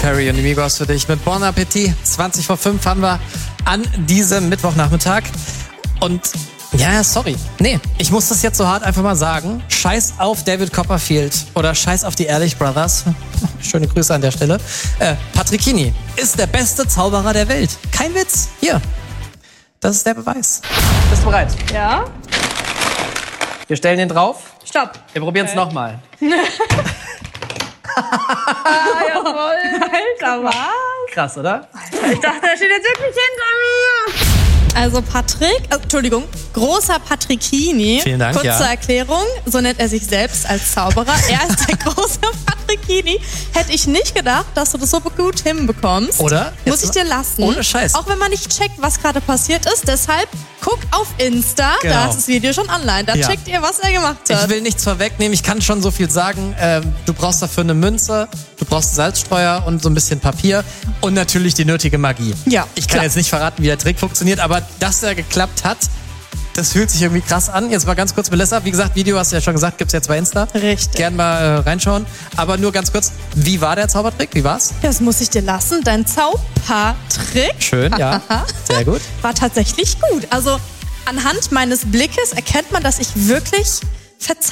Carey und die Migos für dich mit Bon Appetit. 20 vor 5 haben wir an diesem Mittwochnachmittag. Und ja, sorry. Nee, ich muss das jetzt so hart einfach mal sagen. Scheiß auf David Copperfield oder scheiß auf die Ehrlich Brothers. Schöne Grüße an der Stelle. Patrickini ist der beste Zauberer der Welt. Kein Witz. Hier. Das ist der Beweis. Bist du bereit? Ja. Wir stellen den drauf. Stopp. Wir probieren es nochmal. Jawohl. Alter, was? Krass, oder? Ich dachte, er steht jetzt wirklich hinter mir. Also Entschuldigung, großer Patrickini. Vielen Dank, Kurze ja. Erklärung, so nennt er sich selbst als Zauberer. Er ist der große Patrickini. Hätte ich nicht gedacht, dass du das so gut hinbekommst. Oder? Muss ich dir lassen. Ohne Scheiß. Auch wenn man nicht checkt, was gerade passiert ist. Deshalb guck auf Insta, Genau. da ist das Video schon online. Da checkt ihr, was er gemacht hat. Ich will nichts vorwegnehmen, ich kann schon so viel sagen. Du brauchst dafür eine Münze, du brauchst Salzstreuer und so ein bisschen Papier und natürlich die nötige Magie. Ja, ich kann klar. jetzt nicht verraten, wie der Trick funktioniert, aber dass er geklappt hat, das fühlt sich irgendwie krass an. Jetzt mal ganz kurz, Melissa, wie gesagt, Video hast du ja schon gesagt, gibt's jetzt bei Insta. Richtig. Gern mal reinschauen. Aber nur ganz kurz, wie war der Zaubertrick? Wie war's? Das muss ich dir lassen. Dein Zaubertrick Schön, ja. Sehr gut. war tatsächlich gut. Also anhand meines Blickes erkennt man, dass ich wirklich verzaubert